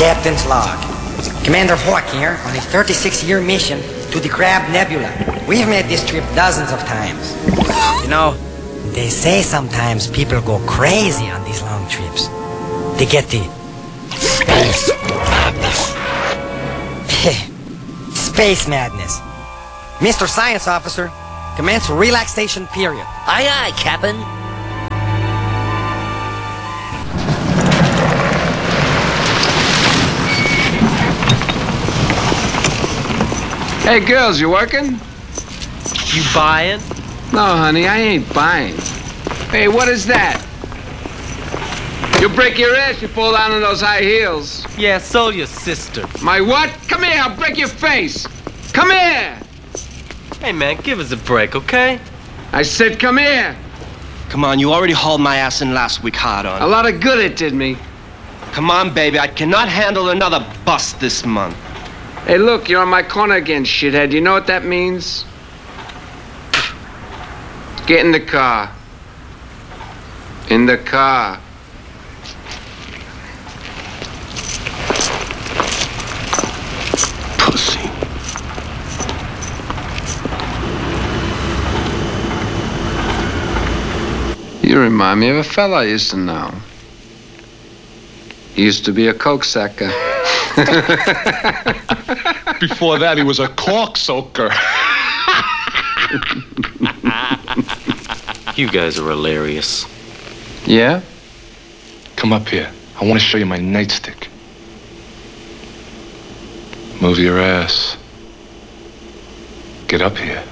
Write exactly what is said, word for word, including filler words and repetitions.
Captain's log. Commander Hawk here on a thirty-six year mission to the Crab Nebula. We've made this trip dozens of times. You know, they say sometimes people go crazy on these long trips. They get the space madness. Space madness. Mister Science Officer, commence relaxation period. Aye, aye, Captain. Hey, girls, you working? You buying? No, honey, I ain't buying. Hey, what is that? You break your ass, you fall down on those high heels. Yeah, so your sister. My what? Come here, I'll break your face. Come here. Hey, man, give us a break, okay? I said come here. Come on, you already hauled my ass in last week hard on. A lot of good it did me. Come on, baby, I cannot handle another bust this month. Hey, look, you're on my corner again, shithead. You know what that means? Get in the car. In the car. Pussy. You remind me of a fella I used to know. He used to be a coke sucker. Before that, he was a cork soaker. You guys are hilarious. Yeah? Come up here. I want to show you my nightstick. Move your ass. Get up here.